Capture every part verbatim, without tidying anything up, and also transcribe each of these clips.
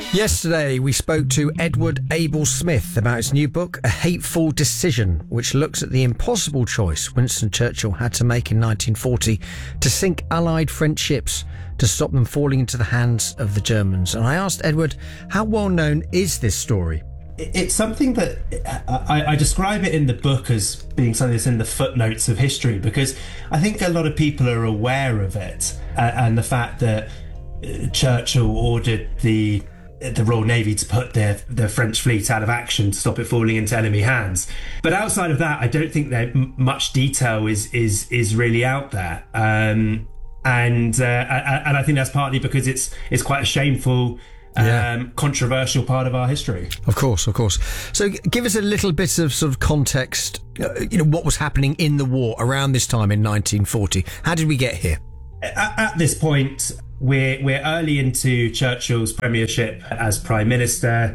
Yesterday, we spoke to Edward Abel Smith about his new book, A Hateful Decision, which looks at the impossible choice Winston Churchill had to make in nineteen forty to sink Allied French ships to stop them falling into the hands of the Germans. And I asked Edward, how well known is this story? It's something that I, I describe it in the book as being something that's in the footnotes of history, because I think a lot of people are aware of it, uh, and the fact that Churchill ordered the the Royal Navy to put their, their French fleet out of action to stop it falling into enemy hands. But outside of that, I don't think that much detail is is is really out there. Um, and uh, and I think that's partly because it's it's quite a shameful, Yeah. um, controversial part of our history. Of course, of course. So give us a little bit of sort of context, uh, you know, what was happening in the war around this time in nineteen forty. How did we get here? At, at this point, we're we're early into Churchill's premiership as Prime Minister.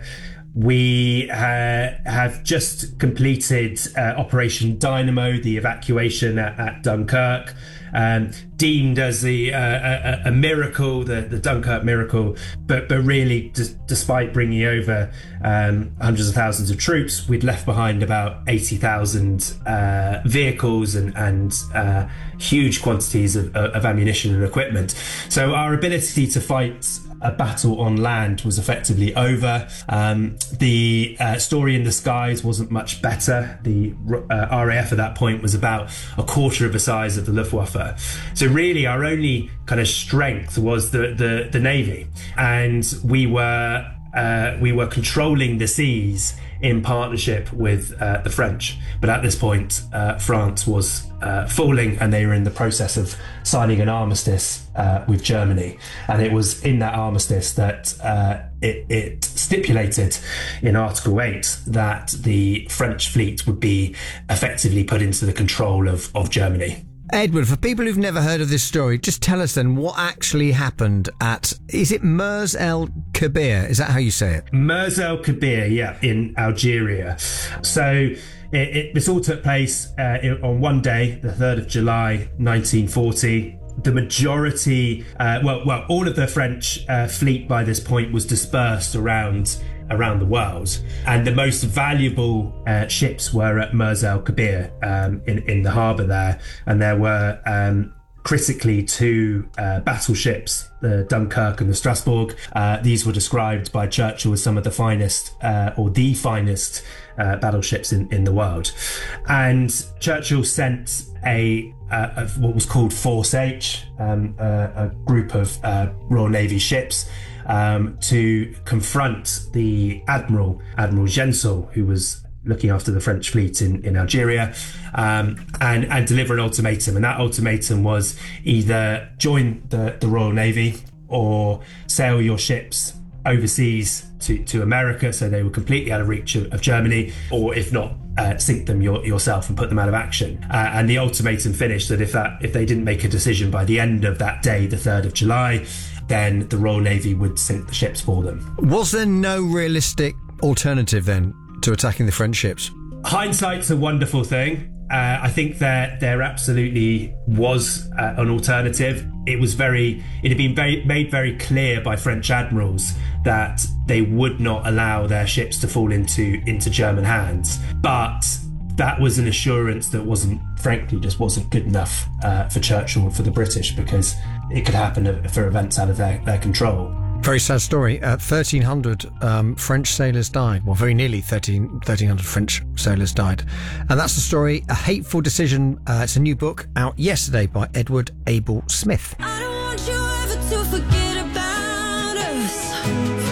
We uh, have just completed uh, Operation Dynamo, the evacuation at, at Dunkirk, um, deemed as the, uh, a, a miracle, the, the Dunkirk miracle. But but really, d- despite bringing over um, hundreds of thousands of troops, we'd left behind about eighty thousand uh, vehicles and, and uh, huge quantities of, of ammunition and equipment. So our ability to fight a battle on land was effectively over. Um, the uh, story in the skies wasn't much better. The uh, R A F at that point was about a quarter of the size of the Luftwaffe. So really our only kind of strength was the, the, the Navy. And we were uh, we were controlling the seas in partnership with uh, the French. But at this point, uh, France was uh, falling, and they were in the process of signing an armistice uh, with Germany. And it was in that armistice that uh, it, it stipulated in Article eight that the French fleet would be effectively put into the control of, of Germany. Edward, for people who've never heard of this story, just tell us then what actually happened at, is it Mers el Kabir? Is that how you say it? Mers el Kabir, yeah, in Algeria. So it, it, this all took place uh, in, on one day, the third of July, nineteen forty. The majority, uh, well, well, all of the French uh, fleet by this point was dispersed around around the world, and the most valuable uh, ships were at Mers el Kabir um, in in the harbour there, and there were um, critically two uh, battleships, the Dunkirk and the Strasbourg. Uh, these were described by Churchill as some of the finest, uh, or the finest, uh, battleships in, in the world. And Churchill sent a, uh, a what was called Force H, um, a, a group of uh, Royal Navy ships, um, to confront the Admiral, Admiral Gensoul, who was looking after the French fleet in, in Algeria, um, and, and deliver an ultimatum. And that ultimatum was either join the, the Royal Navy or sail your ships overseas to, to America, so they were completely out of reach of, of Germany, or if not, uh, sink them your, yourself and put them out of action. Uh, and the ultimatum finished that if that if they didn't make a decision by the end of that day, the third of July, then the Royal Navy would sink the ships for them. Was there no realistic alternative then to attacking the French ships? Hindsight's a wonderful thing. Uh, I think that there absolutely was uh, an alternative. It was very, it had been very, made very clear by French admirals that they would not allow their ships to fall into, into German hands. But that was an assurance that wasn't, frankly, just wasn't good enough uh, for Churchill and for the British, because it could happen for events out of their, their control. Very sad story. Uh, thirteen hundred um, French sailors died. Well, very nearly thirteen, thirteen hundred French sailors died. And that's the story, A Hateful Decision. Uh, it's a new book out yesterday by Edward Abel Smith. I don't want you ever to forget about us.